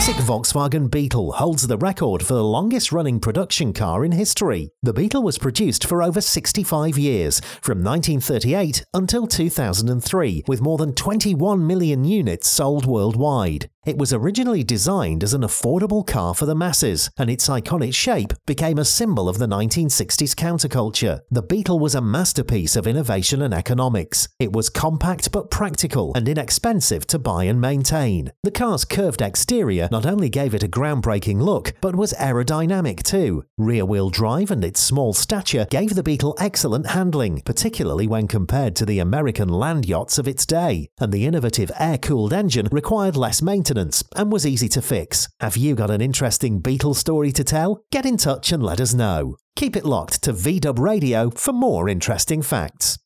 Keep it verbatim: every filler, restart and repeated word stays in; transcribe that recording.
classic Volkswagen Beetle holds the record for the longest-running production car in history. The Beetle was produced for over sixty-five years, from nineteen thirty-eight until two thousand three, with more than twenty-one million units sold worldwide. It was originally designed as an affordable car for the masses, and its iconic shape became a symbol of the nineteen sixties counterculture. The Beetle was a masterpiece of innovation and economics. It was compact but practical and inexpensive to buy and maintain. The car's curved exterior not only gave it a groundbreaking look, but was aerodynamic too. Rear-wheel drive and its small stature gave the Beetle excellent handling, particularly when compared to the American land yachts of its day. And the innovative air-cooled engine required less maintenance and was easy to fix. Have you got an interesting Beetle story to tell? Get in touch and let us know. Keep it locked to V Dub Radio for more interesting facts.